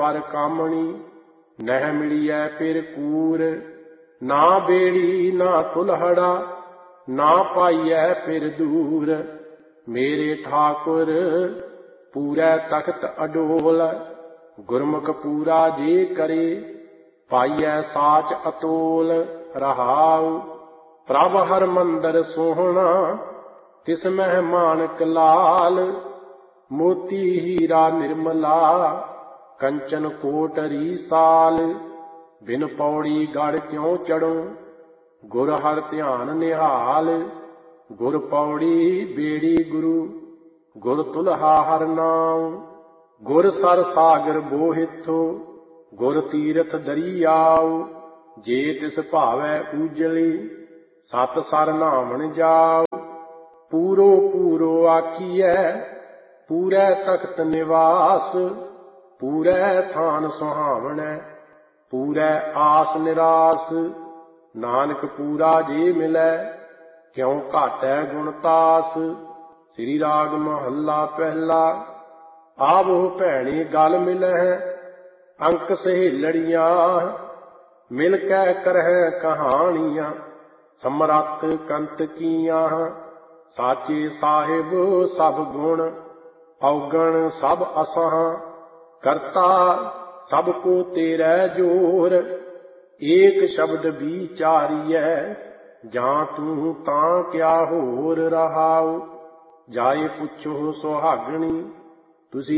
वर कामणी, नह मिलिए फिर कूर। ना बेड़ी ना कुल्हड़ा, ना पाइए फिर दूर। मेरे ठाकुर पूरे तख्त अडोल, गुरमुख पूरा जे करे, पाइए साच अतोल। रहाउ प्रभ हर मंदर सोहना, तिस मह मानक लाल। मोती हीरा निर्मला, कंचन कोटरी साल। बिन पौड़ी गढ़ क्यों चढ़ूं, गुर हर ध्यान निहाल। गुर पौड़ी बेड़ी गुरु, गुर तुल्हा हर नाम। गुर सर सागर बोहिथो, गुर तीरथ दरियाओ। जे तिस भावै ऊजली, सत सर नामन जाओ। पूरो पूरो आखिए, पूरे तख्त निवास। पूरे थान सुहावनै, पूरे आस निरास। नानक पूरा जे मिलै, क्यों घाटै गुणतास। श्री राग महला पहला। आवो भैणी गल मिलह, अंक सहेलड़ियां। मिल कै करह कहानियां, समरथ कंत कीयां। साचे साहिब सब गुण, औगण सब असहां। करता सब को तेरै जोर, एक शब्द विचारियै। जां तू तां क्या होर। रहाउ जाए पुछो सुहागणी, तुसी